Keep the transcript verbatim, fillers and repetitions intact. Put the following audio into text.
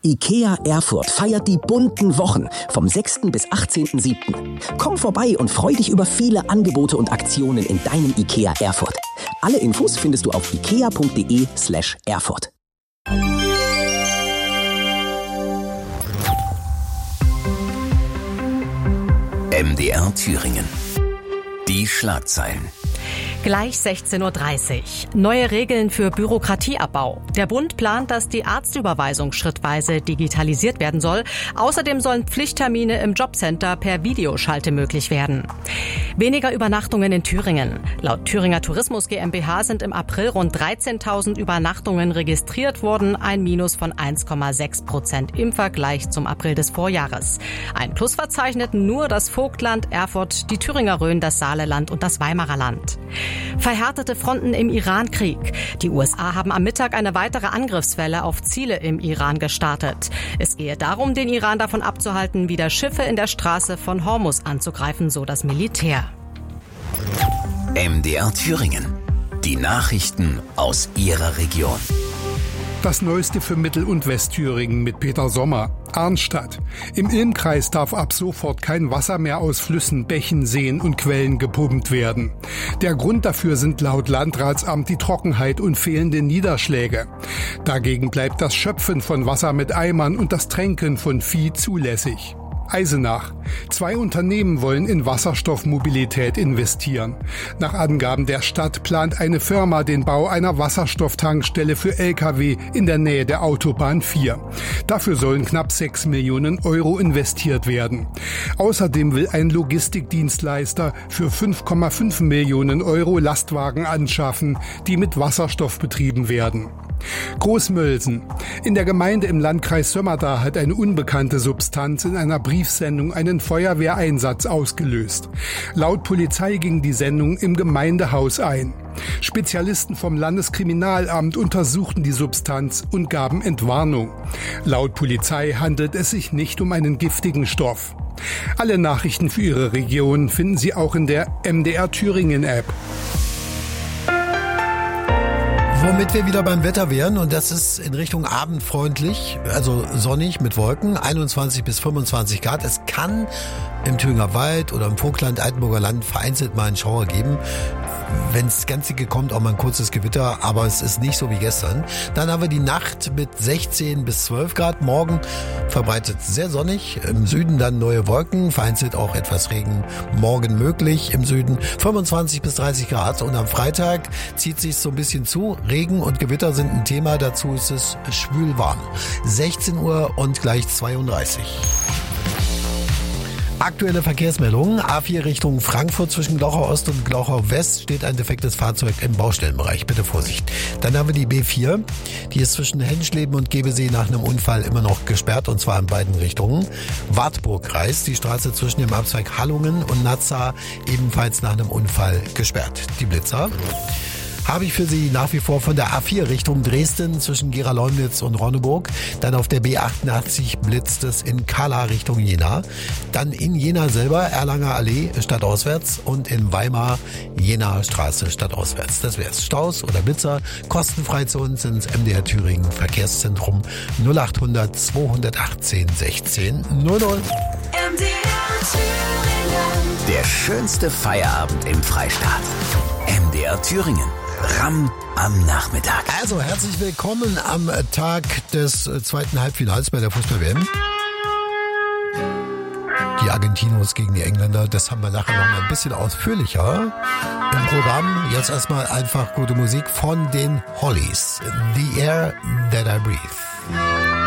IKEA Erfurt feiert die bunten Wochen vom sechsten bis achtzehnten siebten Komm vorbei und freu dich über viele Angebote und Aktionen in deinem IKEA Erfurt. Alle Infos findest du auf ikea.de slash Erfurt. M D R Thüringen. Die Schlagzeilen. Gleich sechzehn Uhr dreißig. Neue Regeln für Bürokratieabbau. Der Bund plant, dass die Arztüberweisung schrittweise digitalisiert werden soll. Außerdem sollen Pflichttermine im Jobcenter per Videoschalte möglich werden. Weniger Übernachtungen in Thüringen. Laut Thüringer Tourismus GmbH sind im April rund dreizehntausend Übernachtungen registriert worden, ein Minus von eins Komma sechs Prozent im Vergleich zum April des Vorjahres. Ein Plus verzeichneten nur das Vogtland, Erfurt, die Thüringer Rhön, das Saarland und das Weimarer Land. Verhärtete Fronten im Irankrieg. Die U S A haben am Mittag eine weitere Angriffswelle auf Ziele im Iran gestartet. Es gehe darum, den Iran davon abzuhalten, wieder Schiffe in der Straße von Hormuz anzugreifen, so das Militär. M D R Thüringen. Die Nachrichten aus Ihrer Region. Das Neueste für Mittel- und Westthüringen mit Peter Sommer. Arnstadt. Im Ilmkreis darf ab sofort kein Wasser mehr aus Flüssen, Bächen, Seen und Quellen gepumpt werden. Der Grund dafür sind laut Landratsamt die Trockenheit und fehlende Niederschläge. Dagegen bleibt das Schöpfen von Wasser mit Eimern und das Tränken von Vieh zulässig. Eisenach. Zwei Unternehmen wollen in Wasserstoffmobilität investieren. Nach Angaben der Stadt plant eine Firma den Bau einer Wasserstofftankstelle für L K W in der Nähe der Autobahn vier. Dafür sollen knapp sechs Millionen Euro investiert werden. Außerdem will ein Logistikdienstleister für fünf Komma fünf Millionen Euro Lastwagen anschaffen, die mit Wasserstoff betrieben werden. Großmölsen. In der Gemeinde im Landkreis Sömmerda hat eine unbekannte Substanz in einer Briefsendung einen Feuerwehreinsatz ausgelöst. Laut Polizei ging die Sendung im Gemeindehaus ein. Spezialisten vom Landeskriminalamt untersuchten die Substanz und gaben Entwarnung. Laut Polizei handelt es sich nicht um einen giftigen Stoff. Alle Nachrichten für Ihre Region finden Sie auch in der M D R Thüringen App. Womit wir wieder beim Wetter wären, und das ist in Richtung abendfreundlich, also sonnig mit Wolken, einundzwanzig bis fünfundzwanzig Grad. Es kann im Thüringer Wald oder im Vogtland, Altenburger Land vereinzelt mal einen Schauer geben. Wenn es ganz dicke kommt, auch mal ein kurzes Gewitter, aber es ist nicht so wie gestern. Dann haben wir die Nacht mit sechzehn bis zwölf Grad. Morgen verbreitet sehr sonnig. Im Süden dann neue Wolken, vereinzelt auch etwas Regen morgen möglich im Süden. fünfundzwanzig bis dreißig Grad. Und am Freitag zieht sich so ein bisschen zu. Regen und Gewitter sind ein Thema. Dazu ist es schwül warm. sechzehn Uhr und gleich zweiunddreißig. Aktuelle Verkehrsmeldungen. A vier Richtung Frankfurt zwischen Glauchau Ost und Glauchau West steht ein defektes Fahrzeug im Baustellenbereich. Bitte Vorsicht. Dann haben wir die B vier. Die ist zwischen Henschleben und Gebesee nach einem Unfall immer noch gesperrt, und zwar in beiden Richtungen. Wartburg-Kreis, die Straße zwischen dem Abzweig Hallungen und Naza, ebenfalls nach einem Unfall gesperrt. Die Blitzer habe ich für Sie nach wie vor von der A vier Richtung Dresden zwischen Gera-Leumnitz und Ronneburg. Dann auf der B achtundachtzig blitzt es in Kala Richtung Jena. Dann in Jena selber Erlanger Allee stadtauswärts und in Weimar Jena Straße stadtauswärts. Das wär's. Staus oder Blitzer kostenfrei zu uns ins M D R Thüringen Verkehrszentrum null achthundert zweihundertachtzehn sechzehn null null. M D R Thüringen. Der schönste Feierabend im Freistaat. M D R Thüringen. Ramm am Nachmittag. Also herzlich willkommen am Tag des zweiten Halbfinals bei der Fußball-W M. Die Argentinos gegen die Engländer, das haben wir nachher noch mal ein bisschen ausführlicher im Programm. Jetzt erstmal einfach gute Musik von den Hollies. The Air That I Breathe.